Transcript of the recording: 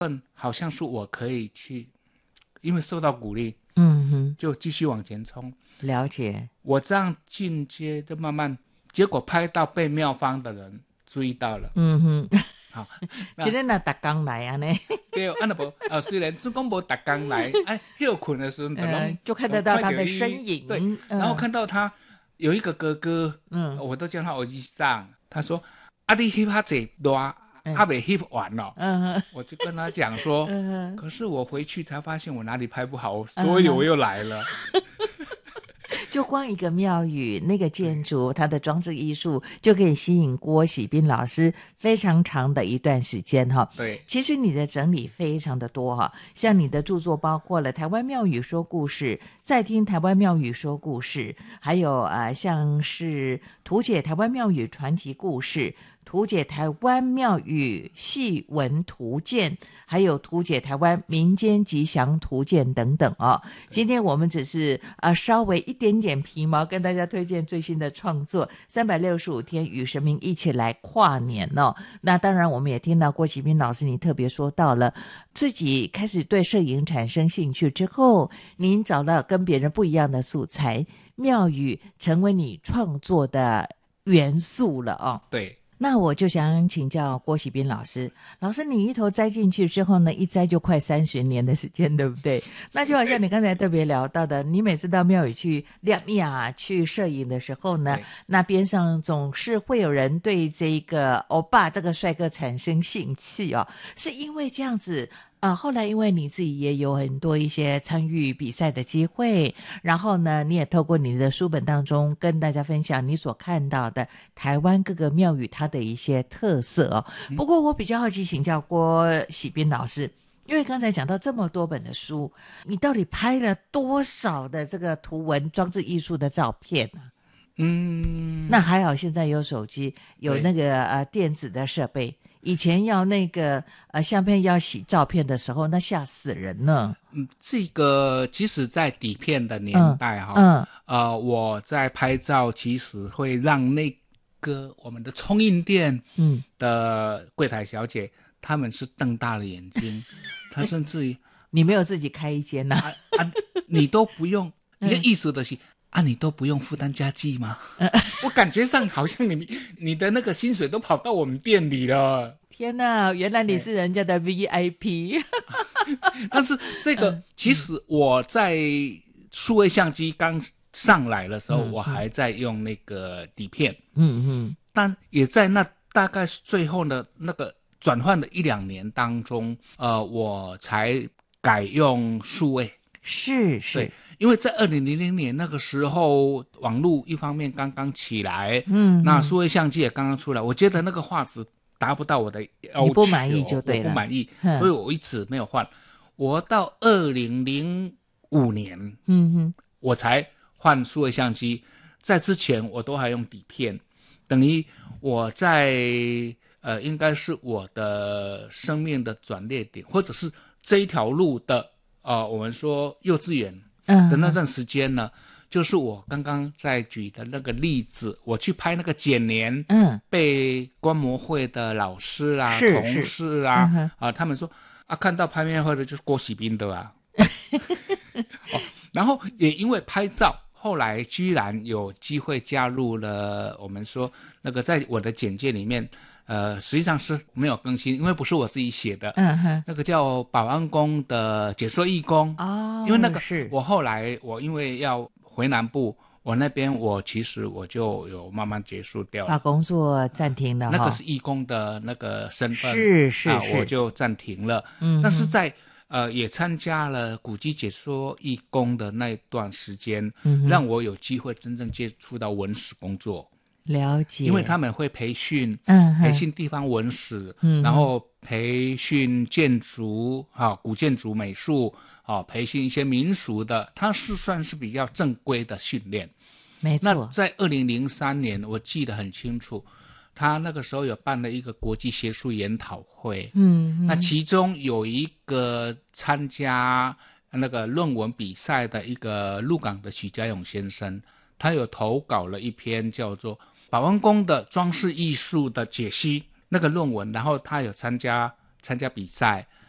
好像是我可以去，因为受到鼓励，就继续往前冲。 了解。 我这样进阶就慢慢，结果拍到被妙方的人注意到了。好， 今天呢，每天来啊呢。 对，那不虽然主公无每天来，休困的时候就看得到他的身影。 对，然后看到他有一个哥哥，我都叫他欧吉桑。他说：“你翕哈这多，还没翕完哦。”我就跟他讲说：“可是我回去才发现我哪里拍不好，所以我又来了。” 就光一个庙宇那个建筑，它的装置艺术就可以吸引郭喜斌老师非常长的一段时间哈。 对， 其实你的整理非常的多哈，像你的著作包括了《台湾庙宇说故事》，再听台湾庙宇说故事，还有像是图解台湾庙宇传奇故事，图解台湾庙宇戏文图鉴，还有图解台湾民间吉祥图鉴等等哦。今天我们只是稍微一点点皮毛跟大家推荐最新的创作，365天与神明一起来跨年哦。那当然我们也听到郭启斌老师你特别说到了自己开始对摄影产生兴趣之后，您找到跟别人不一样的素材，庙宇成为你创作的元素了哦。 对， 那我就想请教郭喜斌老师，老师你一头栽进去之后呢，一栽就快30年的时间，对不对？那就好像你刚才特别聊到的，你每次到庙宇去亮呀去摄影的时候呢，那边上总是会有人对这个欧巴这个帅哥产生兴趣哦，是因为这样子后来因为你自己也有很多一些参与比赛的机会，然后呢你也透过你的书本当中跟大家分享你所看到的台湾各个庙宇它的一些特色哦。不过我比较好奇请教郭喜斌老师，因为刚才讲到这么多本的书，你到底拍了多少的这个图文装置艺术的照片呢？那还好现在有手机，有那个电子的设备，以前要那个相片要洗照片的时候，那吓死人呢。 这个其实在底片的年代我在拍照其实会让那个我们的冲印店的柜台小姐他们是瞪大了眼睛，他甚至于你没有自己开一间你都不用，你的意思的是你都不用负担家计吗？我感觉上好像你的那个薪水都跑到我们店里了。 天哪，原来你是人家的 VIP。 但是这个其实我在数位相机刚上来的时候，我还在用那个底片，但也在那大概最后的那个转换的1-2年当中，我才改用数位。 是， 对，因为在2000年那个时候，网络一方面刚刚起来，那数位相机也刚刚出来，我觉得那个画质达不到我的要求， 你不满意就对了， 我不满意，所以我一直没有换。我到2005年，我才换数位相机，在之前我都还用底片，等于我在应该是我的生命的转捩点，或者是这一条路的我们说幼稚园的那段时间呢，就是我刚刚在举的那个例子，我去拍那个剪年，被观摩会的老师同事他们说看到拍卖会的就是郭喜斌的然后也因为拍照，后来居然有机会加入了我们说那个在我的简介里面实际上是没有更新，因为不是我自己写的，那个叫保安宫的解说义工因为那个是我后来因为要回南部，我那边其实我就有慢慢结束掉了， 把工作暂停了， 那个是义工的那个身份， 是我就暂停了。但是在也参加了古迹解说义工的那一段时间，让我有机会真正接触到文史工作。 了解， 因为他们会培训地方文史，然后培训建筑古建筑美术培训一些民俗的，它是算是比较正规的训练。 没错。 那在2003年我记得很清楚，他那个时候有办了一个国际学术研讨会，那其中有一个参加那个论文比赛的一个鹿港的许家勇先生，他有投稿了一篇叫做保安宫的装饰艺术的解析那个论文，然后他有参加比赛，